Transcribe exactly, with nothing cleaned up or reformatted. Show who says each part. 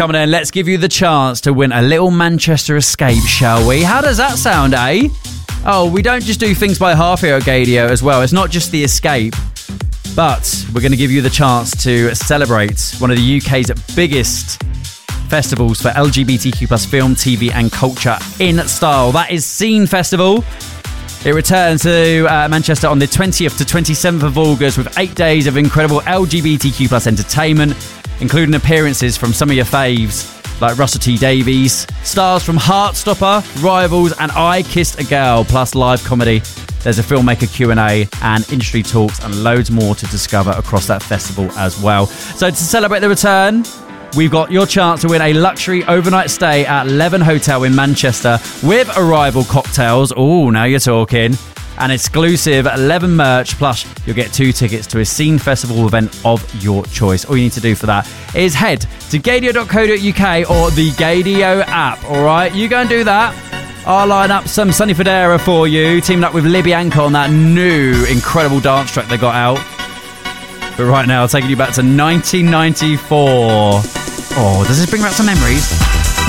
Speaker 1: coming in. Let's give you the chance to win a little Manchester escape, shall we? How does that sound, eh? Oh, we don't just do things by half here at Gaydio as well. It's not just the escape, but we're going to give you the chance to celebrate one of the U K's biggest festivals for L G B T Q plus film, T V and culture in style. That is Scene Festival. It returns to uh, Manchester on the twentieth to twenty-seventh of August with eight days of incredible L G B T Q plus entertainment, including appearances from some of your faves like Russell T Davies, stars from Heartstopper, Rivals and I Kissed a Girl, plus live comedy. There's a filmmaker Q and A and industry talks and loads more to discover across that festival as well. So to celebrate the return, we've got your chance to win a luxury overnight stay at Leven Hotel in Manchester with Arrival cocktails. Oh, now you're talking. And exclusive Leven merch, plus you'll get two tickets to a Scene Festival event of your choice. All you need to do for that is head to gaydio dot co dot uk or the Gaydio app, all right? You go and do that. I'll line up some Sonny Fodera for you, teaming up with Libby Anchor on that new incredible dance track they got out. But right now, taking you back to nineteen ninety-four. Oh, does this bring back some memories?